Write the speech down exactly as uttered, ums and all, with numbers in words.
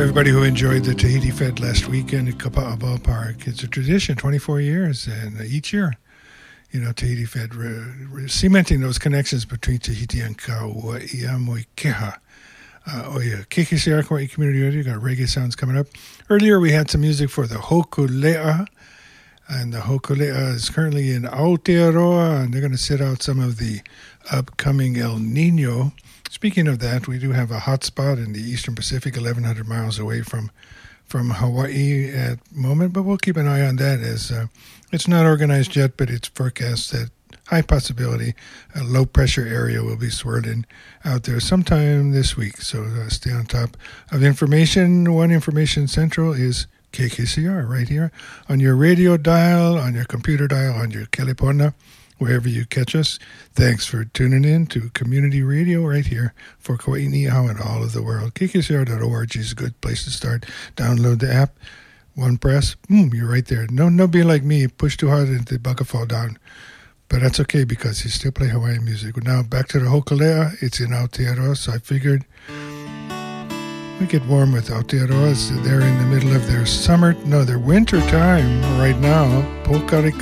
everybody who enjoyed the Tahiti Fed last weekend at Kapa'a Ballpark. It's a tradition, twenty-four years, and each year, you know, Tahiti Fed re- re- cementing those connections between Tahiti and Kauai Moikeha. Uh, oh yeah, K K C R Kauai Community Radio, got reggae sounds coming up. Earlier we had some music for the Hokulea, and the Hokulea is currently in Aotearoa, and they're going to sit out some of the upcoming El Nino. Speaking of that, we do have a hot spot in the Eastern Pacific, eleven hundred miles away from from Hawaii at the moment, but we'll keep an eye on that as uh, it's not organized yet, but it's forecast that high possibility a low-pressure area will be swirling out there sometime this week. So uh, stay on top of information. One Information Central is K K C R right here on your radio dial, on your computer dial, on your Kelipona, wherever you catch us. Thanks for tuning in to Community Radio right here for Kauai Ni'ihau and all of the world. K K C R dot org is a good place to start. Download the app. One press, boom, you're right there. No, no being like me, push too hard and the bucket fall down. But that's okay because you still play Hawaiian music. Now back to the Hokulea. It's in Aotearoa, so I figured we get warm with Aotearoa. They're in the middle of their summer, no, their winter time right now. Pokarika